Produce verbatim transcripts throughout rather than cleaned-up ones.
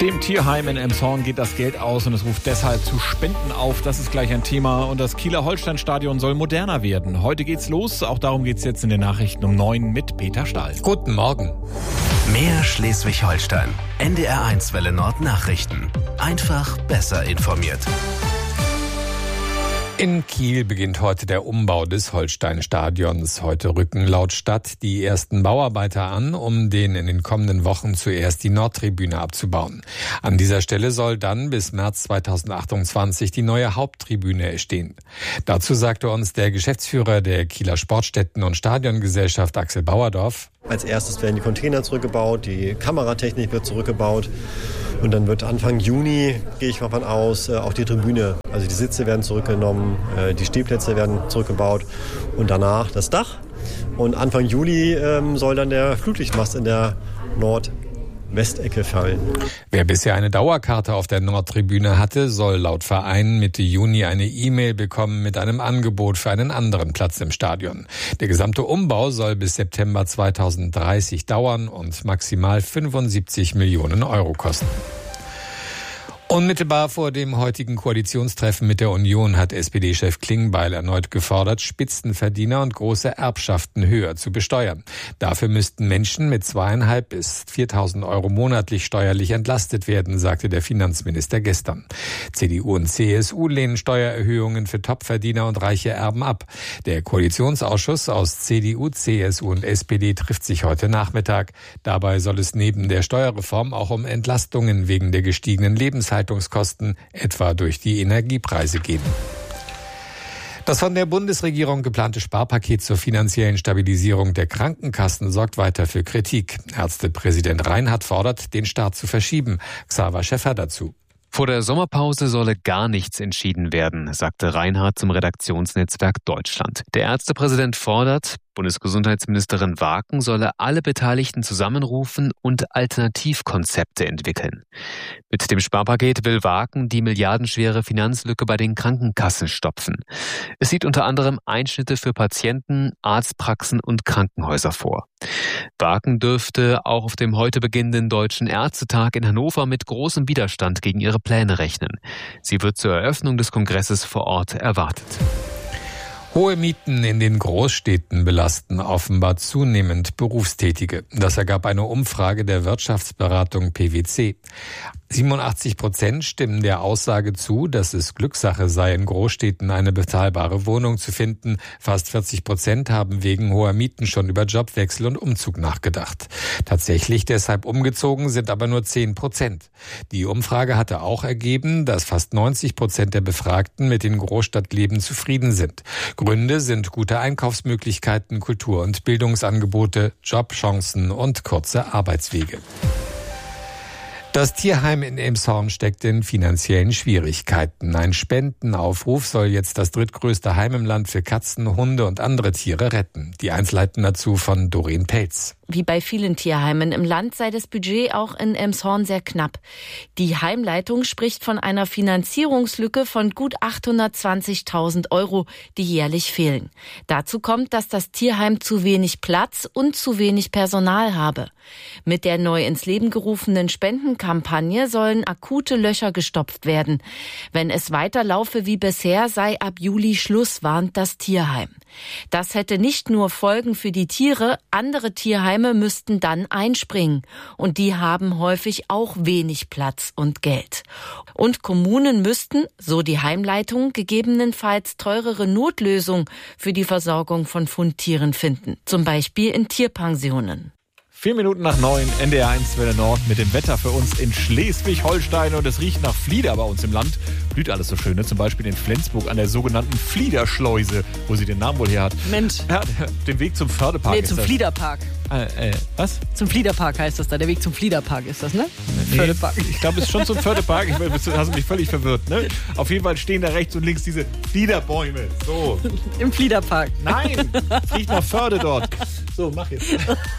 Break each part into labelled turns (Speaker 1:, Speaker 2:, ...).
Speaker 1: Dem Tierheim in Elmshorn geht das Geld aus und es ruft deshalb zu Spenden auf. Das ist gleich ein Thema. Und das Kieler Holstein-Stadion soll moderner werden. Heute geht's los. Auch darum geht's jetzt in den Nachrichten um neun mit Peter Stahl.
Speaker 2: Guten Morgen.
Speaker 3: Mehr Schleswig-Holstein. N D R eins Welle Nord Nachrichten. Einfach besser informiert.
Speaker 2: In Kiel beginnt heute der Umbau des Holstein-Stadions. Heute rücken laut Stadt die ersten Bauarbeiter an, um den in den kommenden Wochen zuerst die Nordtribüne abzubauen. An dieser Stelle soll dann bis März zweitausendachtundzwanzig die neue Haupttribüne entstehen. Dazu sagte uns der Geschäftsführer der Kieler Sportstätten- und Stadiongesellschaft Axel Bauerdorf:
Speaker 4: Als erstes werden die Container zurückgebaut, die Kameratechnik wird zurückgebaut und dann wird Anfang Juni, gehe ich mal von aus, auch die Tribüne, also die Sitze werden zurückgenommen, die Stehplätze werden zurückgebaut und danach das Dach. Und Anfang Juli ähm, soll dann der Flutlichtmast in der Nordwestecke fallen.
Speaker 2: Wer bisher eine Dauerkarte auf der Nordtribüne hatte, soll laut Verein Mitte Juni eine E-Mail bekommen mit einem Angebot für einen anderen Platz im Stadion. Der gesamte Umbau soll bis September zweitausenddreißig dauern und maximal fünfundsiebzig Millionen Euro kosten. Unmittelbar vor dem heutigen Koalitionstreffen mit der Union hat S P D-Chef Klingbeil erneut gefordert, Spitzenverdiener und große Erbschaften höher zu besteuern. Dafür müssten Menschen mit zweieinhalb bis viertausend Euro monatlich steuerlich entlastet werden, sagte der Finanzminister gestern. C D U und C S U lehnen Steuererhöhungen für Topverdiener und reiche Erben ab. Der Koalitionsausschuss aus C D U, C S U und S P D trifft sich heute Nachmittag. Dabei soll es neben der Steuerreform auch um Entlastungen wegen der gestiegenen Lebenshaltungskosten etwa durch die Energiepreise gehen. Das von der Bundesregierung geplante Sparpaket zur finanziellen Stabilisierung der Krankenkassen sorgt weiter für Kritik. Ärztepräsident Reinhardt fordert, den Start zu verschieben. Xaver Schäffer dazu.
Speaker 5: Vor der Sommerpause solle gar nichts entschieden werden, sagte Reinhardt zum Redaktionsnetzwerk Deutschland. Der Ärztepräsident fordert, Bundesgesundheitsministerin Waaken solle alle Beteiligten zusammenrufen und Alternativkonzepte entwickeln. Mit dem Sparpaket will Waaken die milliardenschwere Finanzlücke bei den Krankenkassen stopfen. Es sieht unter anderem Einschnitte für Patienten, Arztpraxen und Krankenhäuser vor. Waaken dürfte auch auf dem heute beginnenden Deutschen Ärztetag in Hannover mit großem Widerstand gegen ihre Pläne rechnen. Sie wird zur Eröffnung des Kongresses vor Ort erwartet.
Speaker 2: Hohe Mieten in den Großstädten belasten offenbar zunehmend Berufstätige. Das ergab eine Umfrage der Wirtschaftsberatung P wC. siebenundachtzig Prozent stimmen der Aussage zu, dass es Glückssache sei, in Großstädten eine bezahlbare Wohnung zu finden. Fast vierzig Prozent haben wegen hoher Mieten schon über Jobwechsel und Umzug nachgedacht. Tatsächlich deshalb umgezogen sind aber nur zehn Prozent. Die Umfrage hatte auch ergeben, dass fast neunzig Prozent der Befragten mit dem Großstadtleben zufrieden sind. Gründe sind gute Einkaufsmöglichkeiten, Kultur- und Bildungsangebote, Jobchancen und kurze Arbeitswege. Das Tierheim in Elmshorn steckt in finanziellen Schwierigkeiten. Ein Spendenaufruf soll jetzt das drittgrößte Heim im Land für Katzen, Hunde und andere Tiere retten. Die Einzelheiten dazu von Doreen Pelz.
Speaker 6: Wie bei vielen Tierheimen im Land sei das Budget auch in Elmshorn sehr knapp. Die Heimleitung spricht von einer Finanzierungslücke von gut achthundertzwanzigtausend Euro, die jährlich fehlen. Dazu kommt, dass das Tierheim zu wenig Platz und zu wenig Personal habe. Mit der neu ins Leben gerufenen Spendenkampagne sollen akute Löcher gestopft werden. Wenn es weiterlaufe wie bisher, sei ab Juli Schluss, warnt das Tierheim. Das hätte nicht nur Folgen für die Tiere, andere Tierheime müssten dann einspringen. Und die haben häufig auch wenig Platz und Geld. Und Kommunen müssten, so die Heimleitung, gegebenenfalls teurere Notlösungen für die Versorgung von Fundtieren finden. Zum Beispiel in Tierpensionen.
Speaker 1: Vier Minuten nach neun, N D R eins Welle Nord mit dem Wetter für uns in Schleswig-Holstein. Und es riecht nach Flieder bei uns im Land. Blüht alles so schön, ne? Zum Beispiel in Flensburg an der sogenannten Fliederschleuse, wo sie den Namen wohl her hat.
Speaker 7: Mensch.
Speaker 1: Ja, den Weg zum Fördepark.
Speaker 7: Nee,
Speaker 1: ist
Speaker 7: zum
Speaker 1: das.
Speaker 7: Fliederpark.
Speaker 1: Äh, äh, was?
Speaker 7: Zum Fliederpark heißt das da. Der Weg zum Fliederpark ist das, ne?
Speaker 1: Nee,
Speaker 7: Fördepark.
Speaker 1: Ich glaube, es ist schon zum Fördepark. Ich, du hast mich völlig verwirrt, ne? Auf jeden Fall stehen da rechts und links diese Fliederbäume. So.
Speaker 7: Im Fliederpark.
Speaker 1: Nein, es riecht nach Förde dort. So, mach jetzt.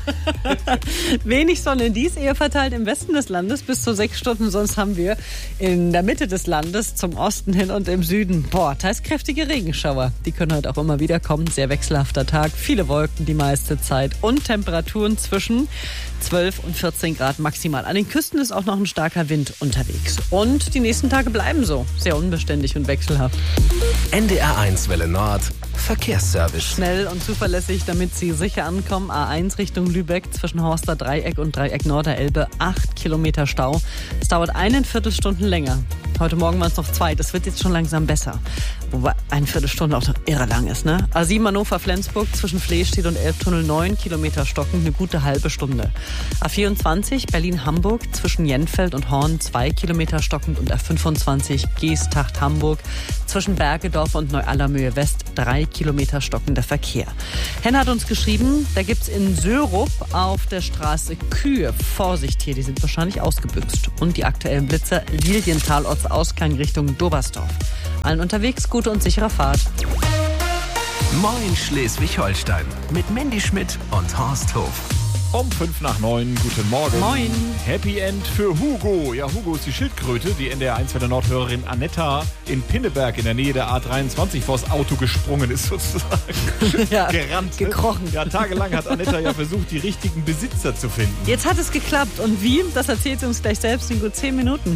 Speaker 7: Wenig Sonne dies, eher verteilt im Westen des Landes bis zu sechs Stunden. Sonst haben wir in der Mitte des Landes zum Osten hin und im Süden, boah, teils kräftige Regenschauer. Die können heute auch immer wieder kommen. Sehr wechselhafter Tag, viele Wolken die meiste Zeit und Temperaturen Temperaturen zwischen zwölf und vierzehn Grad maximal. An den Küsten ist auch noch ein starker Wind unterwegs. Und die nächsten Tage bleiben so. Sehr unbeständig und wechselhaft.
Speaker 3: N D R eins Welle Nord. Verkehrsservice.
Speaker 7: Schnell und zuverlässig, damit Sie sicher ankommen. A eins Richtung Lübeck zwischen Horster Dreieck und Dreieck Norderelbe. Acht Kilometer Stau. Es dauert eine Viertelstunde länger. Heute Morgen waren es noch zwei. Das wird jetzt schon langsam besser. Wobei eine Viertelstunde auch noch irre lang ist, ne? A sieben Hannover-Flensburg zwischen Flehstedt und Elbtunnel neun Kilometer stockend, eine gute halbe Stunde. A vierundzwanzig Berlin-Hamburg zwischen Jenfeld und Horn zwei Kilometer stockend und A fünfundzwanzig Geesthacht-Hamburg zwischen Bergedorf und Neu-Allermöhe West drei Kilometer stockender Verkehr. Henna hat uns geschrieben, da gibt's in Sörup auf der Straße Kühe. Vorsicht hier, die sind wahrscheinlich ausgebüxt. Und die aktuellen Blitzer Lilienthal Ortsausgang Richtung Dobersdorf. Allen unterwegs gute und sichere Fahrt.
Speaker 3: Moin Schleswig-Holstein mit Mandy Schmidt und Horst Hof.
Speaker 1: Um fünf nach neun, guten Morgen.
Speaker 7: Moin.
Speaker 1: Happy End für Hugo. Ja, Hugo ist die Schildkröte, die N D R eins Welle Nord-Hörerin Annetta in Pinneberg in der Nähe der A dreiundzwanzig vors Auto gesprungen ist sozusagen.
Speaker 7: Ja,
Speaker 1: gerannt.
Speaker 7: gekrochen.
Speaker 1: Ja, tagelang hat Annetta ja versucht, die richtigen Besitzer zu finden.
Speaker 7: Jetzt hat es geklappt. Und wie? Das erzählt sie uns gleich selbst in gut zehn Minuten.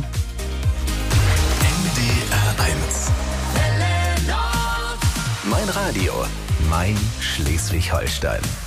Speaker 3: N D R eins. Mein Radio, mein Schleswig-Holstein.